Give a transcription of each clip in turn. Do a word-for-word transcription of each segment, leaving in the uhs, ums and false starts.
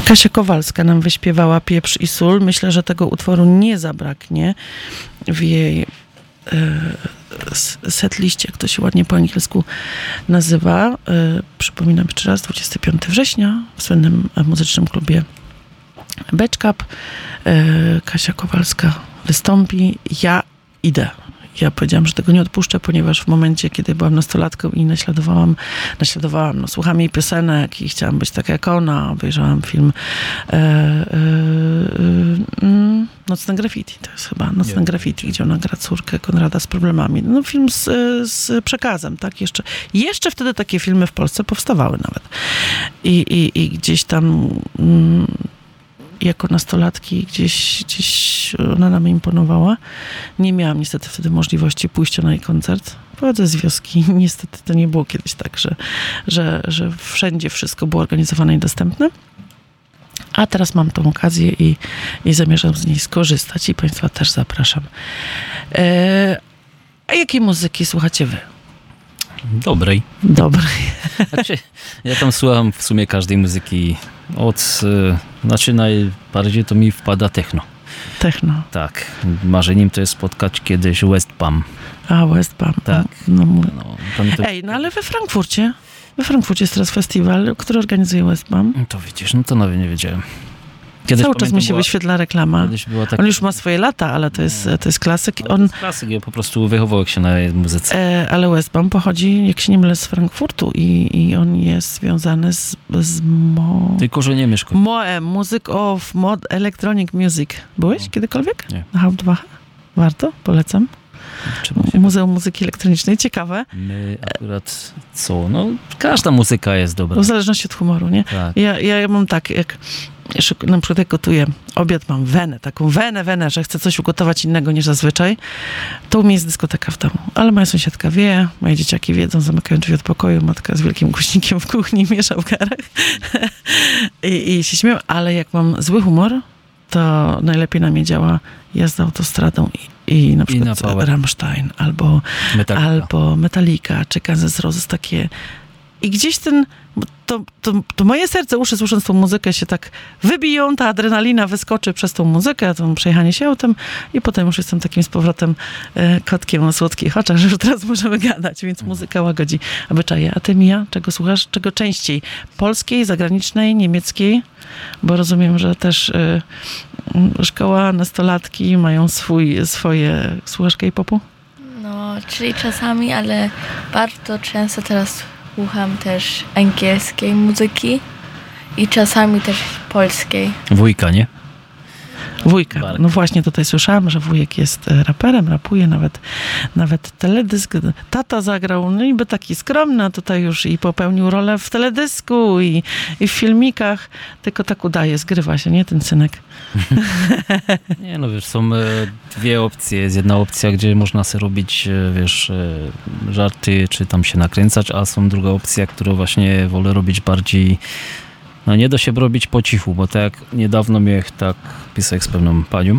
Kasia Kowalska nam wyśpiewała Pieprz i sól. Myślę, że tego utworu nie zabraknie w jej setliście, jak to się ładnie po angielsku nazywa. Przypominam jeszcze raz, dwudziestego piątego września w słynnym muzycznym klubie Beczkap. Kasia Kowalska wystąpi. Ja idę. Ja powiedziałam, że tego nie odpuszczę, ponieważ w momencie, kiedy byłam nastolatką i naśladowałam, naśladowałam, no, słucham jej piosenek i chciałam być taka jak ona, obejrzałam film e, e, e, Nocne graffiti, to jest chyba Nocne nie, graffiti, gdzie ona gra córkę Konrada z problemami. No film z, z przekazem, tak? Jeszcze, jeszcze wtedy takie filmy w Polsce powstawały nawet. I, i, i gdzieś tam mm, jako nastolatki gdzieś, gdzieś ona nam imponowała. Nie miałam niestety wtedy możliwości pójścia na jej koncert. Pochodzę z wioski. Niestety to nie było kiedyś tak, że, że, że wszędzie wszystko było organizowane i dostępne. A teraz mam tą okazję i, i zamierzam z niej skorzystać i Państwa też zapraszam. E, a jakiej muzyki słuchacie wy? Dobrej. Dobrej. Znaczy, ja tam słucham w sumie każdej muzyki. Od, znaczy najbardziej to mi wpada techno. Techno. Tak. Marzeniem to jest spotkać kiedyś West Palm. A, West Palm. Tak. No, no, to... Ej, no ale we Frankfurcie, we Frankfurcie jest teraz festiwal, który organizuje West Palm. To widzisz, no to nawet nie wiedziałem. Kiedyś Cały czas mi się była, wyświetla reklama. Tak... On już ma swoje lata, ale to jest, to jest klasyk. No, On... to jest klasyk, ja po prostu wychowałem się na muzyce. E, ale West Palm pochodzi, jak się nie mylę, z Frankfurtu i, i on jest związany z, z mo... Tylko, że nie mieszkam. M O E, Music of Mod Electronic Music. Byłeś no. kiedykolwiek? Nie. Na Hauptwache? Warto? Polecam. Muzeum Muzyki Elektronicznej. Ciekawe. My akurat co? No, każda muzyka jest dobra. W zależności od humoru, nie? Tak. Ja, ja mam tak, jak na przykład jak gotuję obiad, mam wenę, taką wenę, wenę, że chcę coś ugotować innego niż zazwyczaj, to u mnie jest dyskoteka w domu. Ale moja sąsiadka wie, moje dzieciaki wiedzą, zamykają drzwi od pokoju, matka z wielkim głośnikiem w kuchni miesza w garach I, i się śmieją, ale jak mam zły humor, to najlepiej na mnie działa jazda autostradą i, i na przykład I na Rammstein, albo Metallica. albo Metallica, czy Guns N' Roses, takie. I gdzieś ten, to, to, to moje serce, uszy słysząc tą muzykę się tak wybiją, ta adrenalina wyskoczy przez tą muzykę, to przejechanie się autem i potem już jestem takim z powrotem e, kotkiem o słodkich oczach, że już teraz możemy gadać, więc muzyka łagodzi obyczaje. A ty, Mija, czego słuchasz? Czego częściej? Polskiej, zagranicznej, niemieckiej? Bo rozumiem, że też e, szkoła, nastolatki mają swój, swoje... Słuchasz K-popu? No, czyli czasami, ale bardzo często teraz słucham też angielskiej muzyki i czasami też polskiej. Wujka, nie? Wujka. No właśnie tutaj słyszałam, że wujek jest raperem, rapuje, nawet, nawet teledysk. Tata zagrał, no niby taki skromny, a tutaj już i popełnił rolę w teledysku i, i w filmikach, tylko tak udaje, zgrywa się, nie? Ten synek. Nie, no wiesz, są dwie opcje. Jest jedna opcja, gdzie można sobie robić, wiesz, żarty, czy tam się nakręcać, a są druga opcja, którą właśnie wolę robić bardziej. No nie da się robić po cichu, bo tak jak niedawno mnie tak pisał z pewną panią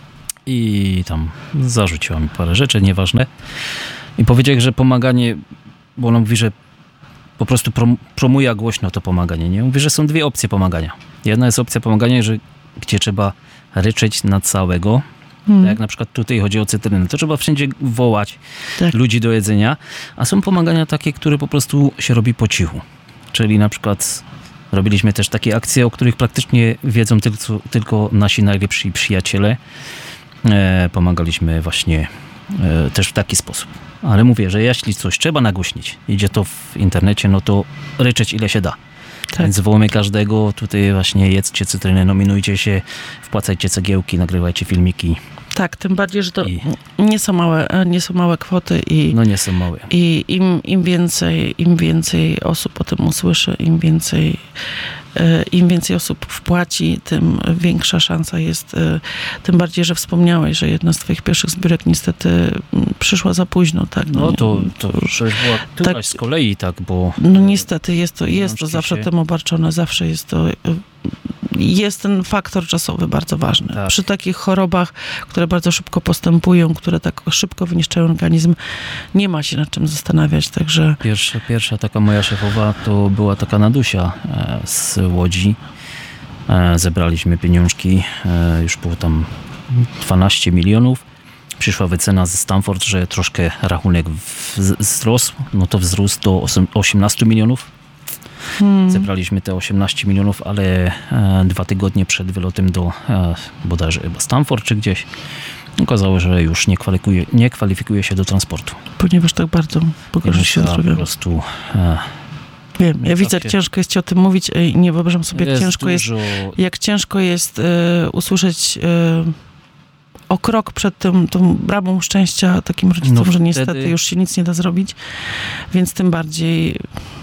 i tam zarzuciła mi parę rzeczy, nieważne. I powiedział, że pomaganie, bo ona mówi, że po prostu prom- promuje głośno to pomaganie, nie? Mówi, że są dwie opcje pomagania. Jedna jest opcja pomagania, że gdzie trzeba ryczeć na całego, hmm. jak na przykład tutaj chodzi o cytrynę, to trzeba wszędzie wołać tak. ludzi do jedzenia, a są pomagania takie, które po prostu się robi po cichu. Czyli na przykład robiliśmy też takie akcje, o których praktycznie wiedzą tylko, tylko nasi najlepsi przyjaciele. E, pomagaliśmy właśnie e, też w taki sposób. Ale mówię, że jeśli coś trzeba nagłośnić, idzie to w internecie, no to ryczeć ile się da. Tak. Więc wołamy każdego, tutaj właśnie jedzcie cytrynę, nominujcie się, wpłacajcie cegiełki, nagrywajcie filmiki. Tak, tym bardziej, że to I... nie są małe, nie są małe kwoty i no nie są małe. I im, im więcej, im więcej osób o tym usłyszy, im więcej im więcej osób wpłaci, tym większa szansa jest, tym bardziej, że wspomniałeś, że jedna z twoich pierwszych zbiórek niestety przyszła za późno, tak? No, no to, to już była któraś tak, z kolei, tak, bo... No niestety jest to, jest to zawsze się... tym obarczone, zawsze jest to... Jest ten faktor czasowy bardzo ważny. Tak. Przy takich chorobach, które bardzo szybko postępują, które tak szybko wyniszczają organizm, nie ma się nad czym zastanawiać, także... Pierwsza, pierwsza taka moja szefowa to była taka Nadusia z Łodzi. E, zebraliśmy pieniążki, e, już było tam dwanaście milionów. Przyszła wycena ze Stanford, że troszkę rachunek wzrósł, no to wzrósł do osiemnaście milionów. Hmm. Zebraliśmy te osiemnaście milionów, ale e, dwa tygodnie przed wylotem do e, bodajże chyba Stanford czy gdzieś okazało, że już nie kwalifikuje, nie kwalifikuje się do transportu. Ponieważ tak bardzo pogorszył się zdrowie. Po prostu... E, Wiem, ja widzę, jak ciężko jest ci o tym mówić i nie wyobrażam sobie, jak jest ciężko dużo... jest, jak ciężko jest e, usłyszeć e, o krok przed tym, tą bramą szczęścia takim rodzicom, no że niestety wtedy... już się nic nie da zrobić, więc tym bardziej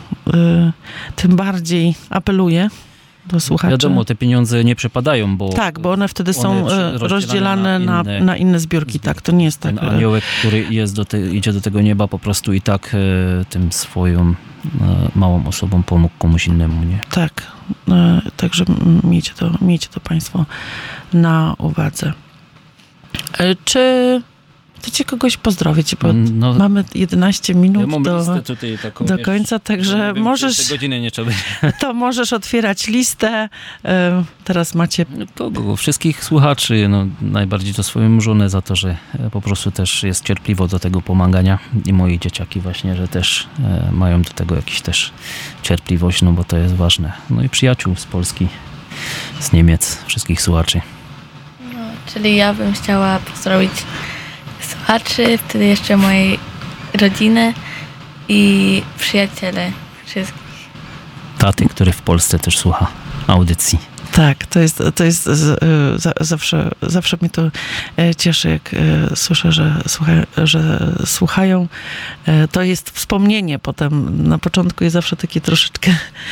e, tym bardziej apeluję do słuchaczy. Wiadomo, te pieniądze nie przepadają, bo... Tak, bo one wtedy są one rozdzielane na inne, na, na inne zbiorki. Tak, to nie jest tak. Ten aniołek, który jest do te, idzie do tego nieba, po prostu i tak e, tym swoją e, małą osobą pomógł komuś innemu, nie? Tak, e, także miejcie to, miejcie to państwo na uwadze. E, czy chcecie kogoś pozdrowić? Bo no, mamy jedenaście minut ja mam do, tutaj taką, do wiesz, końca, także wiem, możesz, godziny nie trzeba. to możesz otwierać listę. E, teraz macie... No, kogo? Wszystkich słuchaczy, no, najbardziej to swoją żonę za to, że po prostu też jest cierpliwa do tego pomagania i moje dzieciaki właśnie, że też e, mają do tego jakąś też cierpliwość, no bo to jest ważne. No i przyjaciół z Polski, z Niemiec, wszystkich słuchaczy. No, czyli ja bym chciała pozdrowić słuchaczy, wtedy jeszcze mojej rodziny i przyjaciele wszystkich. Taty, który w Polsce też słucha audycji. Tak, to jest, to jest z, z, zawsze, zawsze mnie to cieszy, jak słyszę, że, słucha, że słuchają. To jest wspomnienie potem. Na początku jest zawsze takie troszeczkę,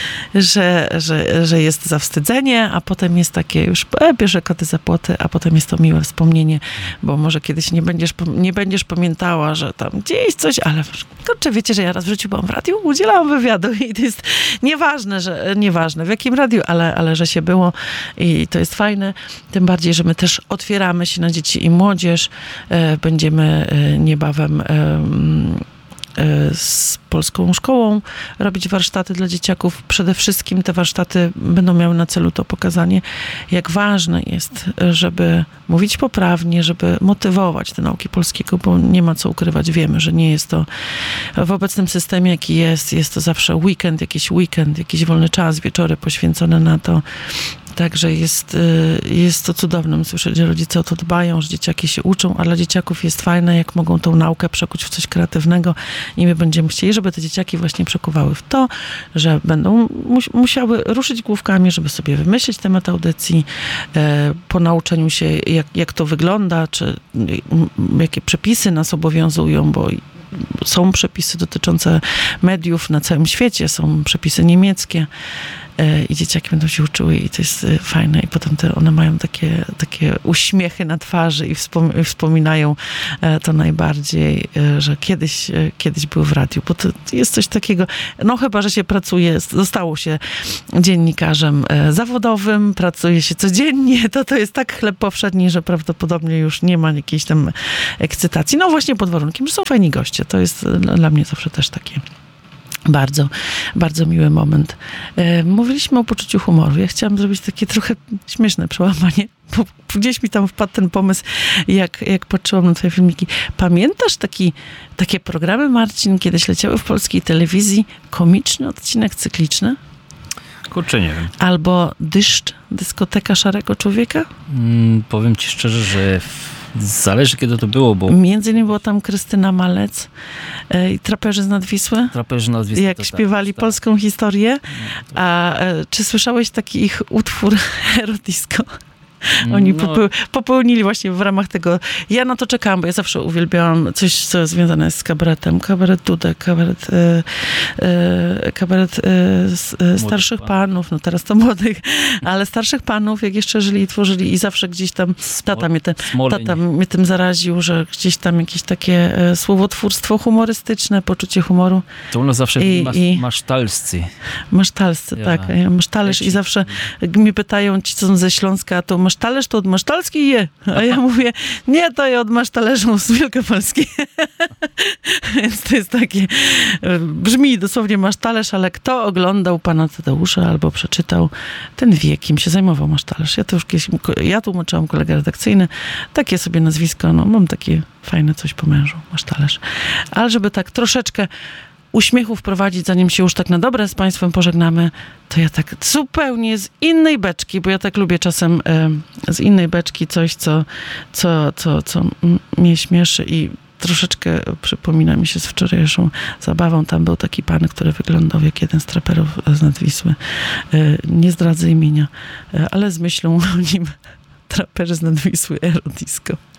że, że, że jest zawstydzenie, a potem jest takie już e, bierze koty za płoty, a potem jest to miłe wspomnienie, bo może kiedyś nie będziesz, nie będziesz pamiętała, że tam gdzieś coś, ale kurczę, wiecie, że ja raz w życiu byłam w radiu, udzielałam wywiadu i to jest nieważne, że nieważne w jakim radiu, ale, ale że się było i to jest fajne. Tym bardziej, że my też otwieramy się na dzieci i młodzież. Będziemy niebawem z Polską Szkołą robić warsztaty dla dzieciaków. Przede wszystkim te warsztaty będą miały na celu to pokazanie, jak ważne jest, żeby mówić poprawnie, żeby motywować te nauki polskiego, bo nie ma co ukrywać. Wiemy, że nie jest to w obecnym systemie, jaki jest, jest to zawsze weekend, jakiś weekend, jakiś wolny czas, wieczory poświęcone na to. Także jest, jest to cudownym słyszeć, że rodzice o to dbają, że dzieciaki się uczą, a dla dzieciaków jest fajne, jak mogą tą naukę przekuć w coś kreatywnego i my będziemy chcieli, żeby te dzieciaki właśnie przekuwały w to, że będą mus- musiały ruszyć główkami, żeby sobie wymyślić temat audycji, e, po nauczeniu się, jak, jak to wygląda, czy m, jakie przepisy nas obowiązują, bo są przepisy dotyczące mediów na całym świecie, są przepisy niemieckie i dzieciaki będą się uczyły i to jest fajne i potem te, one mają takie, takie uśmiechy na twarzy i wspom- wspominają to najbardziej, że kiedyś, kiedyś były w radiu, bo to jest coś takiego, no chyba, że się pracuje, zostało się dziennikarzem zawodowym, pracuje się codziennie, to to jest tak chleb powszedni, że prawdopodobnie już nie ma jakiejś tam ekscytacji. No właśnie pod warunkiem, że są fajni goście. To jest dla mnie zawsze też takie Bardzo, bardzo miły moment. E, mówiliśmy o poczuciu humoru. Ja chciałam zrobić takie trochę śmieszne przełamanie, bo gdzieś mi tam wpadł ten pomysł, jak, jak patrzyłam na twoje filmiki. Pamiętasz taki, takie programy, Marcin, kiedyś leciały w polskiej telewizji, komiczny odcinek cykliczny? Kurczę, nie wiem. Albo Dyszcz, dyskoteka Szarego Człowieka? Mm, powiem ci szczerze, że zależy, kiedy to było, bo... Między innymi była tam Krystyna Malec e, i Traperzy z Nadwisły. Traperzy z Nadwisły. Jak śpiewali tak, polską tak. historię. A e, czy słyszałeś taki ich utwór Erotisco? Oni no. popeł, popełnili właśnie w ramach tego. Ja na to czekałam, bo ja zawsze uwielbiałam coś, co związane jest z kabaretem. Kabaret Dudek, kabaret, e, e, kabaret e, starszych pan. panów, no teraz to młodych, ale starszych panów, jak jeszcze żyli i tworzyli i zawsze gdzieś tam tata mnie, te, tata mnie tym zaraził, że gdzieś tam jakieś takie e, słowotwórstwo humorystyczne, poczucie humoru. To u nas zawsze I, masz, i masztalscy. Masztalscy, ja. tak. Ja masztalerz i zawsze mnie pytają ci, co są ze Śląska, to masz masz talerz, to od masztalskiej je. A ja mówię, nie, to ja od masztalerzu z Wielkopolski. Więc to jest takie, brzmi dosłownie masz talerz, ale kto oglądał pana Tadeusza albo przeczytał, ten wie, kim się zajmował masz talerz. Ja to już kiedyś, ja tłumaczyłam kolega redakcyjny, takie sobie nazwisko, no mam takie fajne coś po mężu, masz talerz. Ale żeby tak troszeczkę uśmiechu wprowadzić, zanim się już tak na dobre z państwem pożegnamy, to ja tak zupełnie z innej beczki, bo ja tak lubię czasem e, z innej beczki coś, co, co, co, co m- mnie śmieszy i troszeczkę przypomina mi się z wczorajszą zabawą. Tam był taki pan, który wyglądał jak jeden z traperów z Nadwisły. E, nie zdradzę imienia, e, ale z myślą o nim traperzy z Nadwisły Aerodisco.